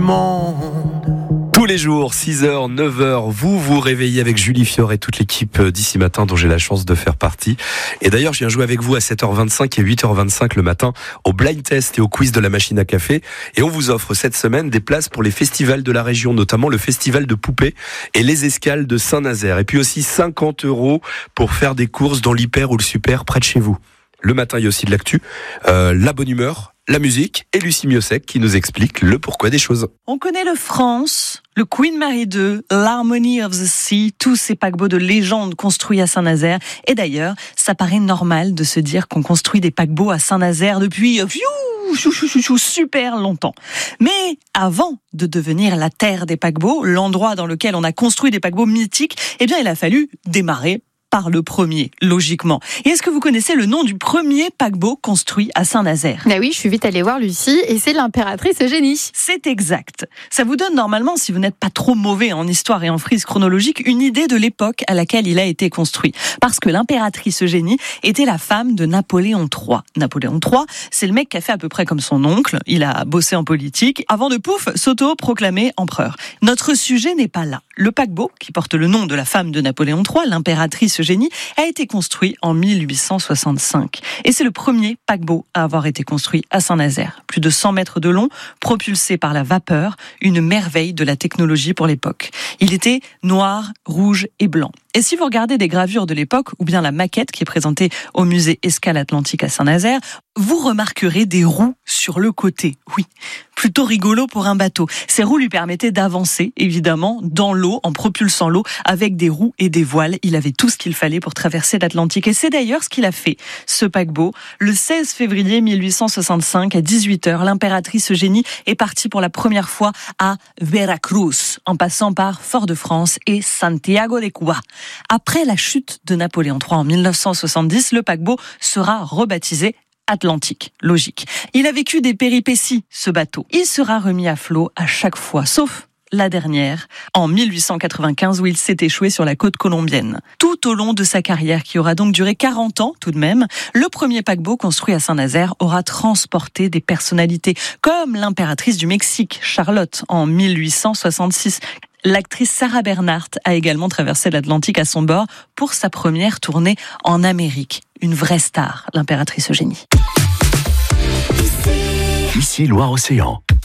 Tous les jours, 6h, 9h, vous vous réveillez avec Julie Fior et toute l'équipe d'ici matin dont j'ai la chance de faire partie. Et d'ailleurs, je viens jouer avec vous à 7h25 et 8h25 le matin au blind test et au quiz de la machine à café. Et on vous offre cette semaine des places pour les festivals de la région, notamment le festival de Poupée et les escales de Saint-Nazaire. Et puis aussi 50 € pour faire des courses dans l'hyper ou le super près de chez vous. Le matin, il y a aussi de l'actu, la bonne humeur, la musique et Lucie Miosek qui nous explique le pourquoi des choses. On connaît le France, le Queen Mary II, l'Harmony of the Sea, tous ces paquebots de légende construits à Saint-Nazaire. Et d'ailleurs, ça paraît normal de se dire qu'on construit des paquebots à Saint-Nazaire depuis super longtemps. Mais avant de devenir la terre des paquebots, l'endroit dans lequel on a construit des paquebots mythiques, eh bien, il a fallu démarrer par le premier, logiquement. Et est-ce que vous connaissez le nom du premier paquebot construit à Saint-Nazaire ? Ah oui, je suis vite allée voir Lucie, et c'est l'impératrice Eugénie. C'est exact. Ça vous donne normalement, si vous n'êtes pas trop mauvais en histoire et en frise chronologique, une idée de l'époque à laquelle il a été construit. Parce que l'impératrice Eugénie était la femme de Napoléon III. Napoléon III, c'est le mec qui a fait à peu près comme son oncle. Il a bossé en politique avant de s'auto-proclamer empereur. Notre sujet n'est pas là. Le paquebot, qui porte le nom de la femme de Napoléon III, l'impératrice Eugénie, a été construit en 1865. Et c'est le premier paquebot à avoir été construit à Saint-Nazaire. Plus de 100 mètres de long, propulsé par la vapeur, une merveille de la technologie pour l'époque. Il était noir, rouge et blanc. Et si vous regardez des gravures de l'époque, ou bien la maquette qui est présentée au musée Escale Atlantique à Saint-Nazaire, vous remarquerez des roues sur le côté. Oui, plutôt rigolo pour un bateau. Ces roues lui permettaient d'avancer, évidemment, dans l'eau, en propulsant l'eau, avec des roues et des voiles. Il avait tout ce qu'il fallait pour traverser l'Atlantique. Et c'est d'ailleurs ce qu'il a fait, ce paquebot. Le 16 février 1865, à 18h, l'impératrice Eugénie est partie pour la première fois à Veracruz, en passant par Fort-de-France et Santiago de Cuba. Après la chute de Napoléon III en 1970, le paquebot sera rebaptisé Atlantique. Logique. Il a vécu des péripéties, ce bateau. Il sera remis à flot à chaque fois, sauf la dernière, en 1895, où il s'est échoué sur la côte colombienne. Tout au long de sa carrière, qui aura donc duré 40 ans tout de même, le premier paquebot construit à Saint-Nazaire aura transporté des personnalités, comme l'impératrice du Mexique, Charlotte, en 1866. L'actrice Sarah Bernhardt a également traversé l'Atlantique à son bord pour sa première tournée en Amérique. Une vraie star, l'impératrice Eugénie. Ici Loire-Océan.